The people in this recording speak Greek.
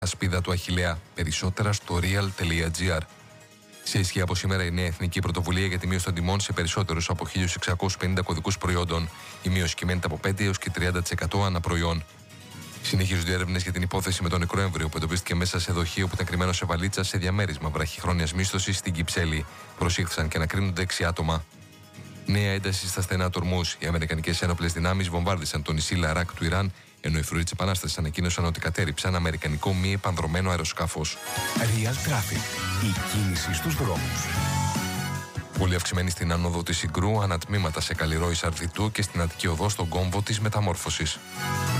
ασπίδα του Αχιλλέα. Περισσότερα στο real.gr. Σε ισχύ από σήμερα η νέα εθνική πρωτοβουλία για τη μείωση των τιμών σε περισσότερους από 1.650 κωδικούς προϊόντων. Η μείωση κυμαίνεται από 5 έως και 30% ανά προϊόν. Συνεχίζονται έρευνες για την υπόθεση με τον νεκρό έμβριο που εντοπίστηκε μέσα σε δοχείο που ήταν κρυμμένο σε βαλίτσα σε διαμέρισμα βραχυχρόνιας μίσθωσης στην Κυψέλη. Προσήχθησαν και ανακρίνονται 6 άτομα. Νέα ένταση στα στενά του Ορμούζ. Οι αμερικανικές ένοπλες δυνάμεις βομβάρδισαν το νησί Λαράκ του Ιράν, ενώ οι φρουροί της Επανάστασης ανακοίνωσαν ότι κατέρριψαν αμερικανικό μη επανδρωμένο αεροσκάφος. Real Traffic. Η κίνηση στους δρόμους. Πολύ αυξημένη στην άνοδο της Συγκρού, ανατμήματα σε Καλλιρόη Σαρδιτού και στην Αττική Οδό στον κόμβο της Μεταμόρφωσης.